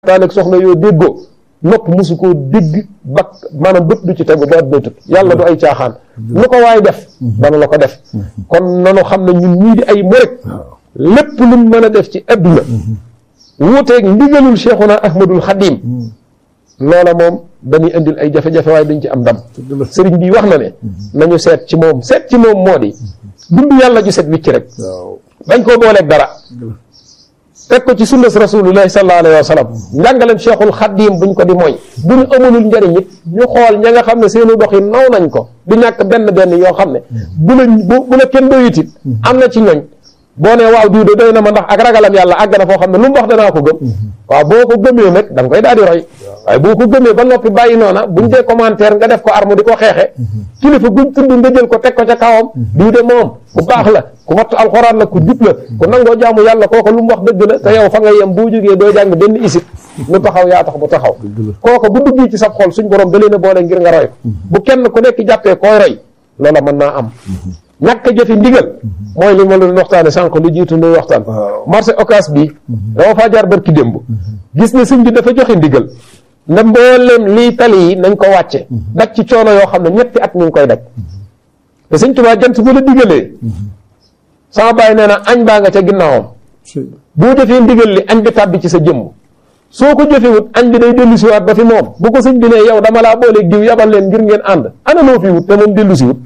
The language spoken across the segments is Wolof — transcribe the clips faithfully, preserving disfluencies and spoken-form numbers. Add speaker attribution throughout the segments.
Speaker 1: taaleg soxna yoo déggoo nopp musu koo dégg bak maanaam bët du ci tegu ba àdduna tukki yàlla du ay caaxaan lu ko waay def dana la ko def kon nanu xam ne ñun ñii di ay murit lépp luñ mën a def ci àdduna wuuteeg ndigalul Cheikhuna Ahmadul Xadim loola moom dañuy indil ay jafe-jafe waaye duñ ci am ndam sëriñ bi wax na ne nañu seet ci moom seet ci moom moo di dund yàlla ju set wicc rek bañ koo booleeg dara teg ko ci sunnas rasulullahi sallallahu alayhi wa sallam njàngalem Cheikhul Xadim buñ ko di mooy bu ñu amalul njëriñ it ñu xool ña nga xam ne seenu dox yi naw nañ ko di ñàkk benn benn yoo xam ne bu la bu la kenn doyut it am na ci ñoñ boo nee waaw diw de doy na ma ndax ak ragalam yàlla àgg na foo xam ne lu mu wax danaa ko gëm waaw boo ko gëmee nag da nga koy daal di roy waaye boo ko gëmee ba noppi bàyyi noona buñ dee commentaire nga def ko arme di ko xeexe kilifa guñ tudd nga jël ko teg ko ca kawam diw de moom ku baax la ku wattu alxuraan la ku jub la ku nangoo jaamu yàlla kooku lu mu wax dëgg la te yow fa nga yem boo jógee doo jàng benn isit lu taxaw yaa tax bu taxaw kooku bu duggee ci sab xol suñ borom da leen a boole ngir nga roy ko bu kenn ku nekk jàppee koy roy loola mën naa am ñàkk a jëfe ndigal mooy li ma la doon waxtaane sànq lu jiitu nuy waxtaan marché Ocass bi dama faa jaar barki démb gis ne sëñ bi dafa joxe ndigal na mboolem lii tali yi nañ ko wàcce daj ci coono yoo xam ne ñetti at ñu ngi koy daj te sëñ Tuubaa jant bu la digalee sama bàyyi nee na añ baa nga ca ginnaawam boo jëfee ndigal li añ bi tàbbi ci sa jëmm soo ko jëfewut añ bi day dellu siwaat ba fi moom bu ko sëñ bi ne yow dama laa booleeg diw yabal leen ngir ngeen ànd ana loo fi wut te moom dellu siwut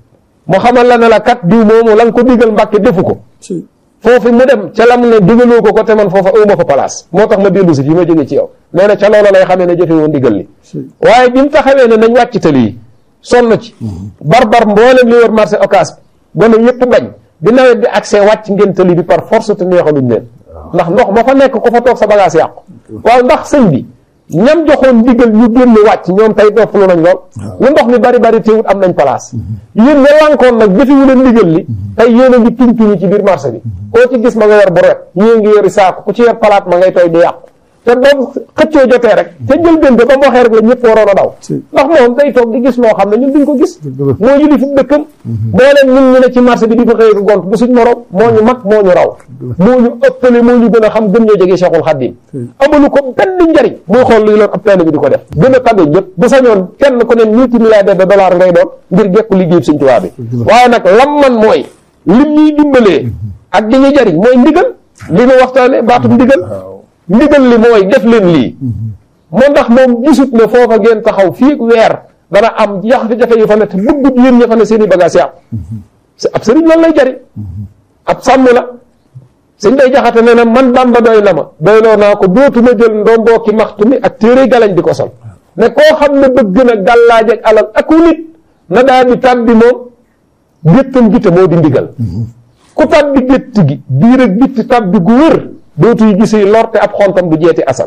Speaker 1: mu xamal la ne la kat diw moomu la nga ko digal mbàkke defu ko foofu mu dem ca lam ne digaloo ko ko te man foofa awma fa place moo tax ma dellu si fi ma jóge ci yow nee na ca loola lay xamee ne jëfe woon ndigal li waaye bi mu taxawee ne nañ wàcc tali yi sonn ci barbar mboolem li wër marché Ocass bi gone yëpp bañ bi nawet bi accès wàcc ngeen tali bi par force te neexaluñ leen ndax ndox ma fa nekk ko fa toog sa bagage yàqu waaw ndax sëñ bi ñam joxoon ndigal ñu génn wàcc ñoom tey noppalu nañ lool lu ndox mi bari bari teewut am nañ place yéen ña lankoon nag jëfewu leen ndigal li tey yéen a ngi tuñ tuñi ci biir marché bi koo ci gis ma nga yor bu ret ñii ngi yori saako ku ci yor palaat ma ngay tooy di yàqu te ba xëccoo jotee rek te jël dënde ba mu waxee rek la ñëpp waroon a daw ndax moom day toog di gis loo xam ne ñun duñ ko gis moo ñu di fi dëkkam boo leen ñun ñu ne ci marché bi di ko xëy gont bu suñ morom moo ñu mag moo ñu raw moo ñu ëppale moo ñu gën a xam gën ñoo jege Cheikhul Khadim amalu ko benn njariñ muy xool luy loon ab taalibe bi di ko def gën a tabe ñëpp bu sañoon kenn ku ne multimilliardaire de dollars ngay doon ngir gekku liggéey Sëñ Tuubaa bi waaye nag lam man mooy lim ñuy dimbalee ak di ñu jariñ mooy ndigal li ñu waxtaane baatum ndigal ndigal li mooy def leen lii moo ndax moom gisut ne foofa ngeen taxaw fii weer dana am jafe-jafe yu fa ne te bëggut yéen ña fa ne seen i bagage yàqu ab sëriñ loolu lay jariñ ab sàmm la sëñ day jaxate ne na man Bamba doy na ma doyloo naa ko dootuma jël ndomboo ki maxtu mi ak téere galañ di ko sol ne koo xam ne bëgg na gàllaaj ak alal aku nit na daal di tàbbi moom géttam gi te moo di ndigal ku tàbbi gétt gi biir ak bitti tàbbi gu wër dootuy gisi lor te ab xontam du jeeti asal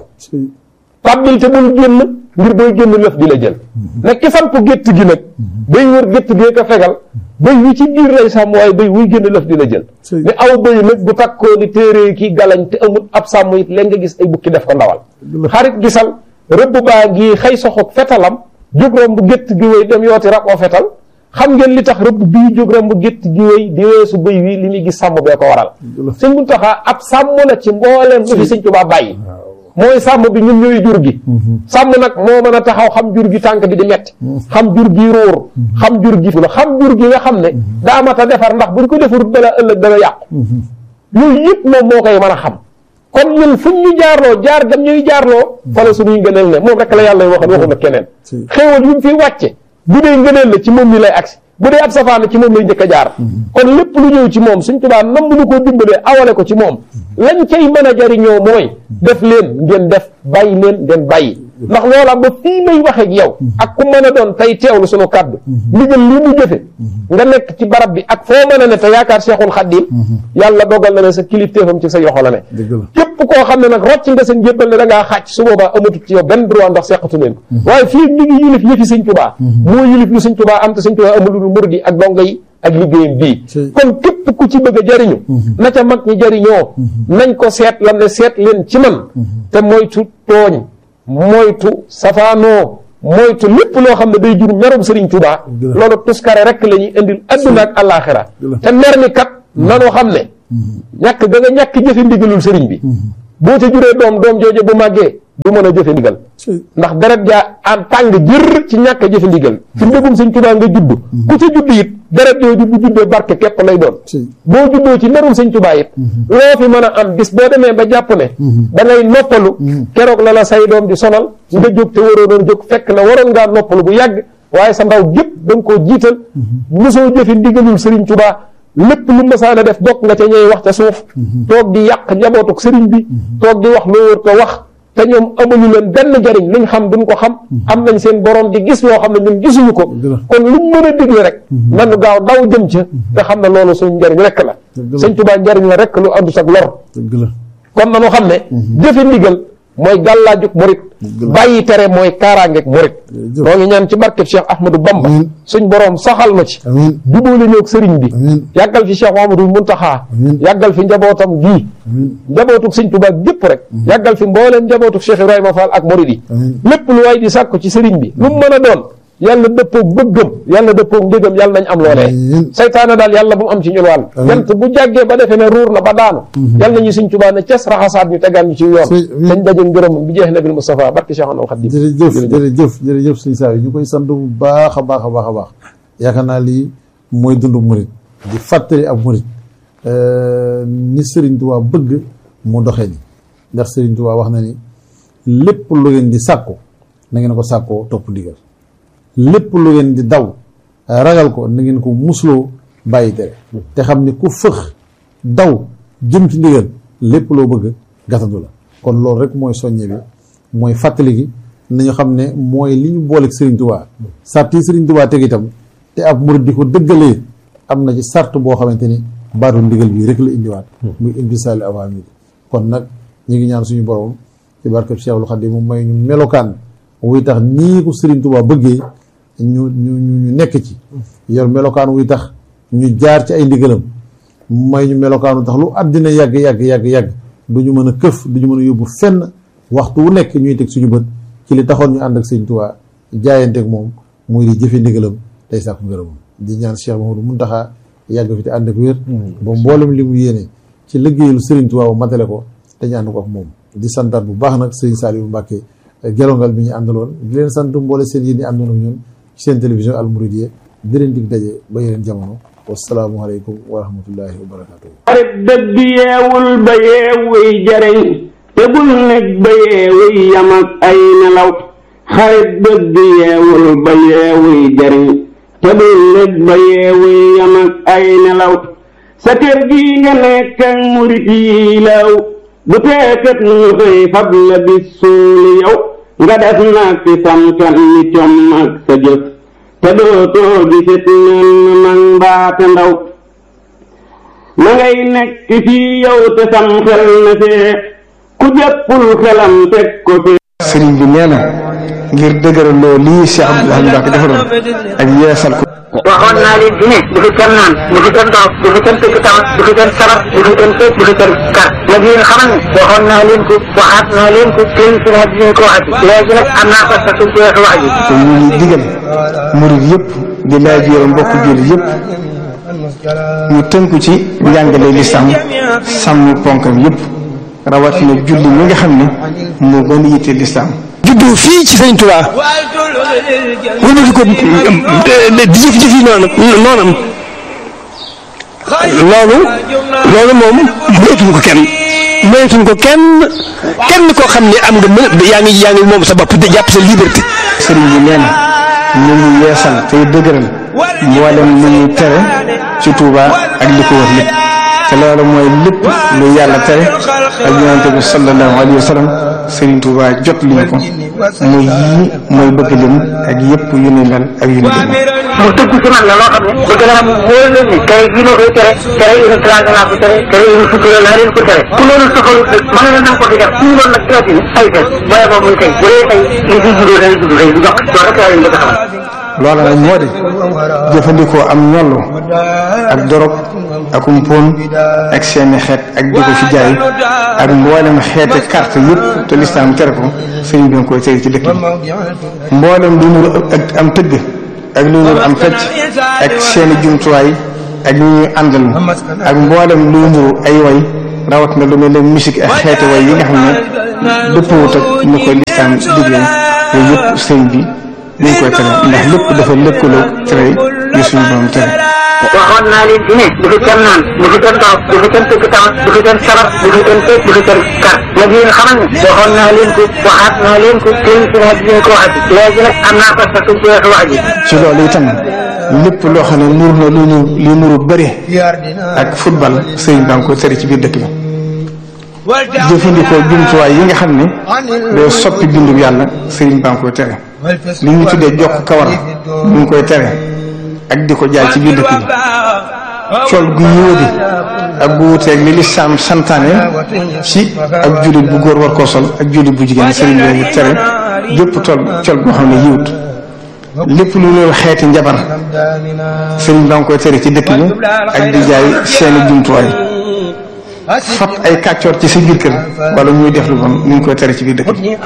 Speaker 1: tàbbil te bul génn ngir booy génn lëf di la jël nag ki samp gétt gi nag bay wër gétt gee ko fegal bay wi ci biir lay sàmm waaye bay wuy génn lëf di la jël ne aw bay nag bu takkoo ni téere ki galañ te amul ab sàmm it léegi nga gis ay bukki def ko ndawal xarit gisal rëbb baa ngi xëy soxog fetalam jóg romb gétt gi wéy dem yooti rab oo fetal xam ngeen li tax rëbb bii jóg romb gétt gi wéy di weesu bay wi li muy gis sàmm bee ko waral sëñ Muntaxa ab sàmm la ci mbooleem lu fi sëñ Tuubaa bàyyi mooy sàmm bi ñun ñooy jur gi sàmm nag moo mën a taxaw xam jur gi tànk bi di metti xam jur gi ruur xam jur gi la xam jur gi nga xam ne daa mat a defar ndax buñ ko defarut bala ëllëg dana yàqu yooyu yëpp moom moo koy mën a xam kon ñun fuñ ñu jaarloo jaar gam ñuy jaarloo fala suñuy ngëneel ne moom rek la yàlla waxal waxu na keneen xéewal yu mu fi wàcce bu dee ngëneel la ci moom mi lay agsi bu dee ab safaan ci moom lay njëkk a jaar kon lépp lu ñëw ci moom Sëñ Tuubaa nam lu ko dimbalee awale ko ci moom lañ cay mën a jariñoo mooy def leen ngeen def bàyyi leen ngeen bàyyi ndax loola ba fii may waxee ak yow ak ku mën a doon tey teewlu sunu kàddu ndigal lii mu jëfe nga nekk ci barab bi ak foo mën a ne te yaakaar Seexul Xadiim yàlla dogal na ne sa kilifteefam ci sa yoxo la ne képp koo xam ne nag rocc nga seen jébbal ne da ngaa xàcc su boobaa amatut ci yow benn droit ndax seqatu leen ko waaye fii mi ngi yilif yëfi Sëñ Tuubaa moo yilif lu Sëñ Tuubaa am te Sëñ Tuubaa amul lu murid yi ak donga yi ak liggéeyam bii kon képp ku ci bëgg a jariñu na ca mag ñi jariñoo nañ ko seet lam ne seet leen ci man te moytu tooñ moytu safaanoo moytu lépp loo xam ne day jur merum Sëriñ Tuubaa loolu tuskare rek la ñuy indil adduna ak àllaaxira te mer mi kat nanoo xam ne ñàkk ga nga ñàkk jëfe ndigalul sëriñ bi boo ca juree doom doom jooje bu màggee du mën a jëfe ndigal ndax deret jaa en tàng jër ci ñàkk a jëfe ndigal ci mbégum sëñ Tuubaa nga judd ku ca judd it deret jooju bu juddee barke képp lay doon boo juddoo ci merum sëñ Tuubaa it loo fi mën a am bis boo demee ba jàpp ne da ngay noppalu keroog la la say doom di sonal nga jóg te waroo doon jóg fekk na waroon ngaa noppalu bu yàgg waaye sa ndaw gépp da nga koo jiital mosoo jëfe ndigalul sëriñ Tuubaa lépp lu masaana def bokk nga ca ñey wax ca suuf toog di yàq njabootuk sëriñ bi toog di wax loo wër ko wax te ñoom amuñu leen benn jariñ luñ xam duñ ko xam am nañ seen borom di gis loo xam ne ñun gisuñu ko kon luñ mën a digle rek nanu gaaw daw jëm ca te xam ne loolu suñ njariñ rek la sëñ Tuubaa njariñ la rek lu àndu sag lor kon nanu xam ne jëfe ndigal mooy gàllaajug murit bàyyi tere mooy kaaraangeeg murit noo ngi ñaan ci barkeb Cheikh Ahmadou Bamba suñ borom saxal na ci jubóole ñoog sëriñ bi yàggal fi Cheikh Mouhamadoul Mountakha yàggal fi njabootam gii njabootug sëñ Tuubaa gépp rek yàggal fi mbooleem njabootug Cheikh Ibrahima Fall ak murit yi lépp lu waay di sàkku ci sëriñ bi lu mu mën a doon yàlla dëppoog bëggam yàlla dëppoog ndégam yàlla nañ am loolee saytaane daal yàlla bu mu am ci ñun wàll jant bu jàggee ba defee ne ruur na ba daanu yàlla nañu sëñ Tuubaa ne ces raxasaat ñu tegaan ñu ci yoon dañ daje ngërëm bi jeex nabil Mustafa barki Cheikh Ahmadou Khadim
Speaker 2: jërëjëf jërëjëf jërëjëf sëñ Saliou ñu koy sant bu baax a baax a baax a baax yaakaar naa lii mooy dundu murit di fàttali ab murit ni Sëriñ Tuubaa bëgg mu doxee ni ndax Sëriñ Tuubaa wax na ni lépp lu ngeen di sàkku na ngeen ko sàkkoo topp ndigal lépp lu ngeen di daw ragal ko na ngeen ko musloo bàyyi tere te xam ni ku fëx daw jëm ci ndigal lépp loo bëgg gatandu la kon loolu rek mooy soññe bi mooy fàttali gi nañu xam ne mooy li ñu booleeg Sëriñ Tuubaa sart yi Sëriñ Tuubaa teg itam te ab murid di ko dëggalee am na ci sart boo xamante ni baatu ndigal bii rek la indiwaat muy imtisaal awaamir kon nag ñu ngi ñaan suñu borom ci barkeb Cheikhul Khadim mu may ñu melokaan wuy tax nii ko Sëriñ Tuubaa bëggee ñu ñu ñu nekk ci yor melokaan wuy tax ñu jaar ci ay ndigalam may ñu melokaanu tax lu àddina yàgg yàgg yàgg yàgg du ñu mën a këf du ñu mën a yóbbu fenn waxtu wu nekk ñuy teg suñu bët ci li taxoon ñu ànd ak Sëriñ Tuubaa jaayanteeg moom muy di jëfe ndigalam tey sàkku ngërëmam di ñaan Cheikh Mouhamadou Mountakha yàgg fi te ànd ak wér ba mboolem li mu yéene ci liggéeyul Sëriñ Tuubaa bu matale ko te ñu ànd ko ak moom di santaat bu baax nag Sëriñ Saliou Mbacké gelongal bi ñu àndaloon di leen sant mboole seen yéen ñi àndoon ak ñun ci seen télévision Al Mouridiyyah di leen dig daje ba yeneen jamono wasalaamualeykum wa rahmatullahi wa barakatuh
Speaker 3: xarit dëgg yeewul ba yeewuy jariñ te bul nekk ba yeewuy yam ak ay nelaw xarit dëgg yeewul ba yeewuy jariñ te bul nekk ba yeewuy yam ak ay nelaw sa kër gi nga nekk ak murit yi law bu teekat nu xëy fab la bis suuli yow nga def nag ci samkan ni com ak sa jëf te dootoo gisit nen man mbaate ndaw na ngay nekk fii yow te sam xel na fee ku jàppul xelam teg ko fee.
Speaker 4: sëriñ bi nee na ngir dëgëraloo lii Cheikh Abdoulaye Mbacke defaroon ak yeesal ko.
Speaker 5: waxoon naa leen fi ne bu fi kenn naan bu fi kenn toog bu fi kenn tëgg tawat bu fi kenn sabar bu fi kenn tëj bu fi kenn kar nag yéen xamal ne waxoon naa leen ko waxaat naa leen ko seen si wax dinañ ko waxati léegi nag am naa ko sax suñ ci wax wax ji
Speaker 4: te ñu ngi digal murid yëpp di laaj yore mbokk jullit yëpp ñu tënku ci njàngale lislaam sàmm ponkam yëpp rawatina julli mi nga xam ne moo gën a yitte lislaam
Speaker 6: juddu fii ci Sëriñ Tuubaa wëlbati ko di jëf jëf yi noonu noonam loolu loolu moom moytuñ ko kenn moytuñ ko kenn kenn koo xam ne am nga mën yaa ngi yaa ngi moom sa bopp di jàpp sa liberté.
Speaker 4: sëriñ bi nee na ñu ngi yeesal tey dëgëral mboolem lu ñuy tere ci Tuubaa ak li ko wër lépp te loolu mooy lépp lu yàlla tere ak yonente bi sallallahu alayhi wa sallam Sëriñ Tuubaa jot li ñu ko muy yii mooy bëgg lim ak yëpp yu ni mel ak yu ni mel.
Speaker 5: mu tëggu ci man la loo xam ne bëgg naa mu wóor leen ni tere gi ma koy tere tere une trente naa ko tere tere une fukk la naa leen ko tere ku loolu soxal mën na nan ko di def ku loolu nag traité ni ay fen booye boobu muy tey bu dee tey li fi juddoo dañuy judd tey du dox loolu rek laa leen bëgg a xamal.
Speaker 4: loola nag moo di jëfandikoo am ñollu ak dorog ak umpon ak seeni xeet ak di ko fi jaay ak mboolem xeete carte yëpp te lislaam tere ko sëñ bi nga koy tere ci dëkk bi mboolem lu nuru ak am tëgg ak lu nuru am fecc ak seeni jumtuwaay ak ñu ñuy àndal ak mboolem lu nuru ay way rawat na lu mel ne musique ak xeeti way yi nga xam ne dëppwut ak ñu koy lislaam digle yooyu yëpp sëriñ bi ñu ngi koy tere ndax lépp dafa lëkkaloo tere yi suñu borom tere.
Speaker 5: waxoon naa leen fi ne bu fi kenn naan bu fi kenn toog bu fi kenn tëgg tama bu fi kenn sabar bu fi kenn tëj bu fi kenn kar nag yéen xamal ne waxoon naa leen ko waxaat naa leen ko tey si naa dinañ ko waxati léegi nag am naa pas parce que ci weesu wax ji
Speaker 4: ci loolu itam lépp loo xam ne nuur na lu ñu li nuru bëri ak football sëriñ baa ngi koy tere ci biir dëkk bi jëfandikoo jumtuwaay yi nga xam ne day soppi bindub yàlla sëriñ baa ngi koy tere li ñu tuddee jokk kawar ñu ngi koy tere ak di ko jaay ci biir dëkk bi col gu yóodi ak gu wuteeg li lislaam santaane ci ak jullit bu góor war koo sol ak jullit bu jigéen sëriñ boobu tere jëpp tol col goo xam ne yiwut lépp lu loolu xeeti njabar sëriñ baa ngi koy tere ci dëkk bi ak di jaay seeni jumtuwaay fat ay kàccoor ci sa biir kër wala ñuy def lu bon ñu ngi koy tere ci biir dëkk bi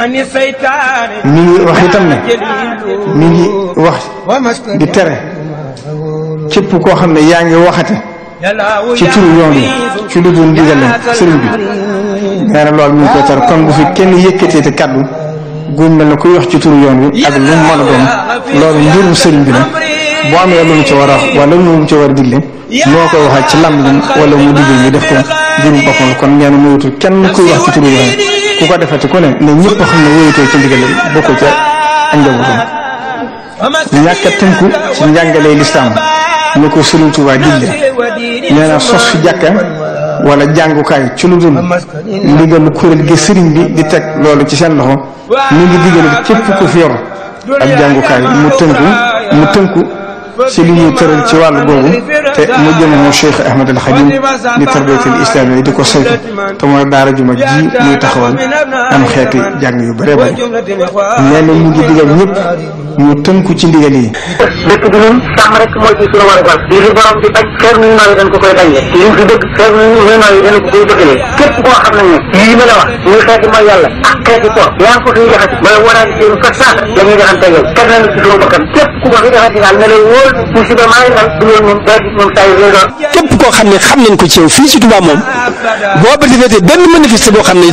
Speaker 4: mi ngi wax itam ne mi ngi wax di tere képp koo xam ne yaa ngi waxati ci turu yoon bi ci lu dul digal sëriñ bi nee na loolu mi ngi koy tere kon bu fi kenn yëkkatee te kaddu gu mel ne kuy wax ci turu yoon wi ak lu mu mën a doon loolu mbirum sëriñ bi la boo amee lu mu ci war a wax wala lu mu ci war a digle moo koy waxaat ci làmmiñam wala mu digle ñu def ko mbirum boppam kon nee na moytu kenn kuy wax ci turu yoon ku ko defati ku ne ne ñëpp xam ne wóyutoo ci ndigal bokku ca ak njabootam ñàkk a tënku ci njàngalee lislaam ni ko Sëriñ Tuubaa digle nee na sos fi jàkka wala jàngukaay ci lu dul ndigalu kuréel gi sëriñ bi di teg loolu ci seen loxo mi ngi digal képp ku fi yor ak jàngukaay mu tënku mu tënku ci li ñuy tëral ci wàllu googu te mu jëmoon Cheikh Ahmad al Khadim di tarbiyatul islam yi di ko saytu te mooy daara ju mag ji muy taxawal am xeeti jàng yu bare bare nee na mu ngi digal ñëpp ñu tënku ci ndigal yi.
Speaker 5: dëkk bi ñun sàmm rek mooy ci suñu war a gal li fi borom bi bañ xeer nuyu naaw yi dañ ko koy bañee li fi dëgg xeer nuyu naaw yi dañ ko koy dëggalee képp koo xam nañ ne lii ma la wax muy xeeti mooy yàlla ak xeeti po yaa ngi ko fiy defati ba waraani seen fa saasa la ñuy defante yow teg nañ ci suñu bakkan képp ku ko fi defati daal ne lay wóor musiba maa ngi dal du loolu moom daa gis moom saa yu lay doon
Speaker 6: képp koo xam ne xam nañ ko ci yow fii ci Touba moom boo ba defee benn manifeste boo xam ne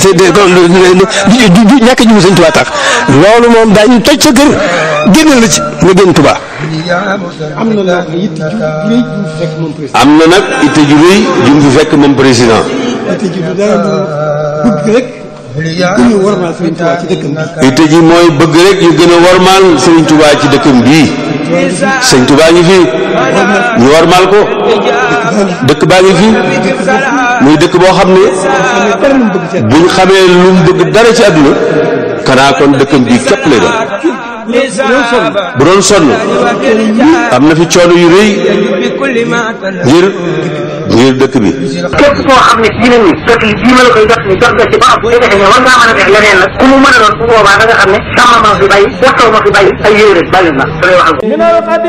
Speaker 6: du du ñàkk a jiwu Sëñ Touba tax loolu moom daañu toj sa kër génnal la ci nga génn Touba.
Speaker 7: am na nag itte ju rëy jum fi fekk moom président. itte ji mooy bëgg rek ñu gën a warmaal Sëriñ Touba ci dëkkam bii Sëriñ Touba ngi fi ñu warmaal ko dëkk baa ngi fi muy dëkk boo xam ne buñ xamee lu mu bëgg dara ci àdduna kanaa kon dëkkam bii képp lay doon bu doon sonn am na fi coono yu rëy ngir ngir dëkk bi.
Speaker 5: képp koo xam ne dinañ ni dëkk yi bii ma la koy jox ni jox nga ci ba am bu defee ne war ngaa mën a def leneen nag ku mu mën a doon bu boobaa da nga xam ne sama ma fi bàyyi waxtoo ma fi bàyyi ay yére bàyyi na.